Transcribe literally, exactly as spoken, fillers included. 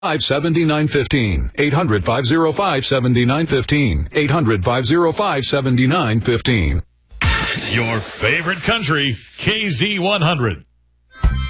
seventy-nine fifteen. eight hundred, five oh five, seventy-nine fifteen. eight hundred, five oh five, seventy-nine fifteen. Your favorite country, K Z one hundred.